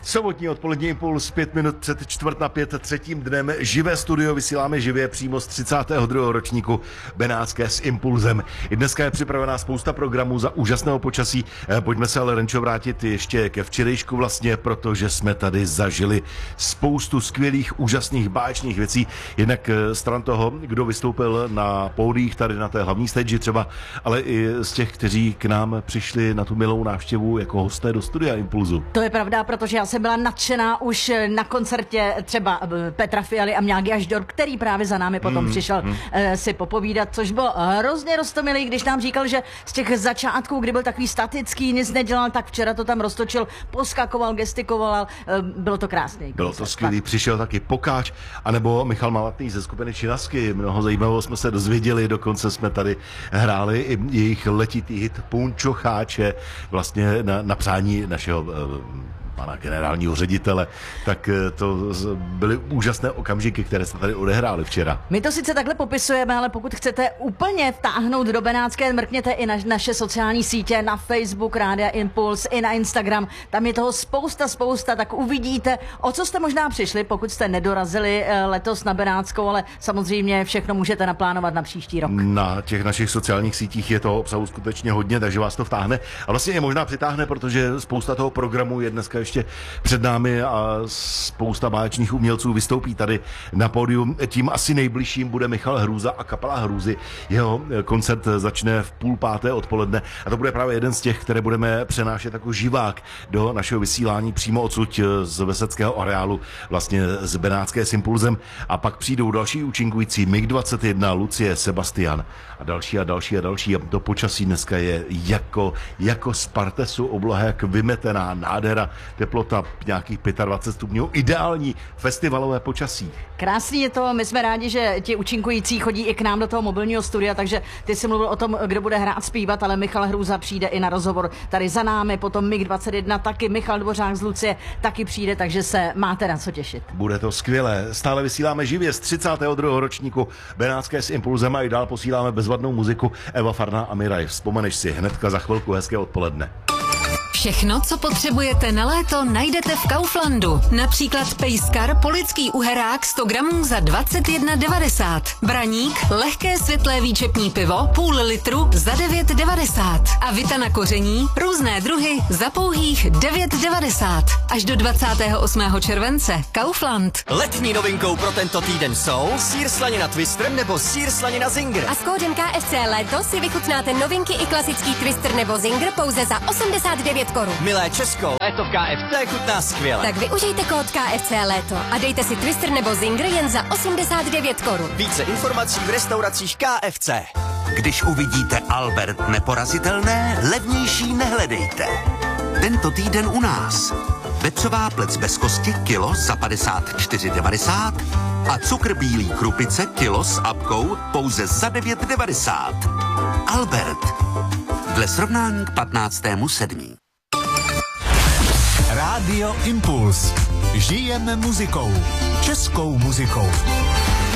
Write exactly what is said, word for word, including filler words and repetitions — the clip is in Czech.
Sobotní odpolední impuls, pět minut před čtvrt na pět, třetím dnem živé studio, vysíláme živě přímo z třicátého druhého ročníku Benátské s Impulzem. I dneska je připravená spousta programů za úžasného počasí. Pojďme se ale, Renčo, vrátit ještě ke včerejšku vlastně, protože jsme tady zažili spoustu skvělých, úžasných, báječných věcí. Jednak stran toho, kdo vystoupil na pódiích tady na té hlavní stage třeba, ale i z těch, kteří k nám přišli na tu milou návštěvu jako hosté do studia Impulzu. To je pravda, protože já jsem byla nadšená už na koncertě třeba Petra Fialy a Mňágy Aždor, který právě za námi potom mm, přišel mm. si popovídat, což bylo hrozně roztomilý, když nám říkal, že z těch začátků, kdy byl takový statický, nic nedělal, tak včera to tam roztočil, poskakoval, gestikoval, bylo to krásný. Bylo to skvělý, přišel taky Pokáč, anebo Michal Malatný ze skupiny Činasky. Mnoho zajímavého jsme se dozvěděli, dokonce jsme tady hráli i jejich letitý hit Punčocháče, vlastně na, na přání našeho pana generálního ředitele, tak to byly úžasné okamžiky, které se tady odehrály včera. My to sice takhle popisujeme, ale pokud chcete úplně vtáhnout do Benátské, mrkněte i na naše sociální sítě, na Facebook, Rádia Impuls, i na Instagram. Tam je toho spousta, spousta, tak uvidíte, o co jste možná přišli, pokud jste nedorazili letos na Benátskou, ale samozřejmě všechno můžete naplánovat na příští rok. Na těch našich sociálních sítích je toho obsahu skutečně hodně, takže vás to vtáhne. A vlastně je možná přitáhne, protože spousta toho programu je dneska ještě před námi a spousta báječných umělců vystoupí tady na pódiu. Tím asi nejbližším bude Michal Hrůza a kapela Hrůzy. Jeho koncert začne v půl páté odpoledne a to bude právě jeden z těch, které budeme přenášet jako živák do našeho vysílání přímo odsud z Veseckého areálu, vlastně z Benátské s Impulzem. A pak přijdou další účinkující M I G dvacet jedna, Lucie, Sebastian a další a další a další. A to počasí dneska je jako, jako z partesu, obloha jak vymetená, nádhera, teplota nějakých dvacet pět stupňů, ideální festivalové počasí. Krásný je to, my jsme rádi, že ti účinkující chodí i k nám do toho mobilního studia, takže ty jsi mluvil o tom, kdo bude hrát, zpívat, ale Michal Hrůza přijde i na rozhovor tady za námi, potom M I G dvacet jedna taky, Michal Dvořák z Lucie taky přijde, takže se máte na co těšit. Bude to skvělé. Stále vysíláme živě z třicátého druhého ročníku Benátské s Impulzem a i dál posíláme bezvadnou muziku. Eva Farná a Miraj, vzpomeneš si hnedka za chvilku, hezké odpoledne. Všechno, co potřebujete na léto, najdete v Kauflandu. Například pejskar polický uherák sto gramů za dvacet jedna devadesát. Braník, lehké světlé výčepní pivo, půl litru za devět devadesát. A vita na koření, různé druhy za pouhých devět devadesát. Až do dvacátého osmého července. Kaufland. Letní novinkou pro tento týden jsou sýr slanina Twister nebo sýr slanina Zinger. A s kódem K F C Léto si vychutnáte novinky i klasický Twister nebo Zinger pouze za osmdesát devět korun. Milé Česko, léto v K F C chutná skvěle. Tak využijte kód K F C Léto a dejte si Twister nebo Zinger jen za osmdesát devět korun. Více informací v restauracích K F C. Když uvidíte Albert neporazitelné, levnější nehledejte. Tento týden u nás. Vepřová plec bez kosti kilo za padesát čtyři devadesát a cukr bílý krupice kilo s apkou pouze za devět devadesát. Albert. Dle srovnání k patnáctému sedmý Rádio Impuls. Žijeme muzikou. Českou muzikou.